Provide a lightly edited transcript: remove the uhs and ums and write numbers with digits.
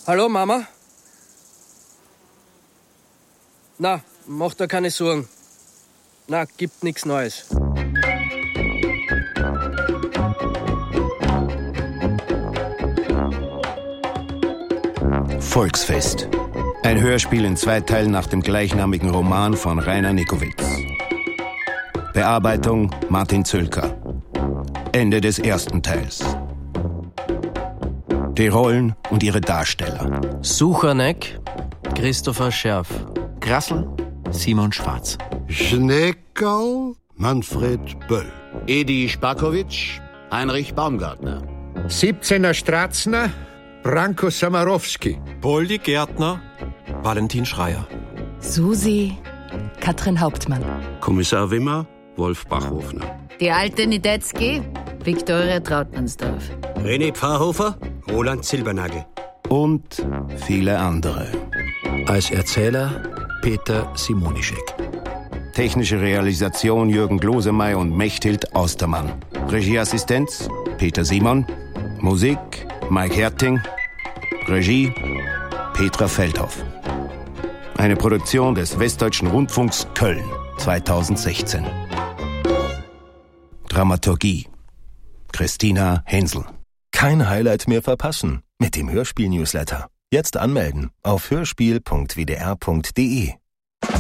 Hallo, Mama? Na, mach dir keine Sorgen. Na, gibt nichts Neues. Volksfest. Ein Hörspiel in 2 Teilen nach dem gleichnamigen Roman von Rainer Nickowitz. Bearbeitung Martin Zülker. Ende des 1. Teils. Die Rollen und ihre Darsteller. Suchaneck, Christopher Scherf. Grassel, Simon Schwarz. Schneckerl, Manfred Böll. Edi Spakowitsch, Heinrich Baumgartner. 17er Stratzner, Branko Samarowski. Poldi Gärtner, Valentin Schreier. Susi, Katrin Hauptmann. Kommissar Wimmer, Wolf Bachhofner. Die alte Niedetzky, Viktoria Trautmannsdorf. René Pfarrhofer, Roland Silbernagel. Und viele andere. Als Erzähler Peter Simonischek. Technische Realisation Jürgen Glosemey und Mechthild Austermann. Regieassistenz Peter Simon. Musik Mike Herting. Regie Petra Feldhoff. Eine Produktion des Westdeutschen Rundfunks Köln 2016. Dramaturgie Christina Hensel. Kein Highlight mehr verpassen mit dem Hörspiel-Newsletter. Jetzt anmelden auf hörspiel.wdr.de.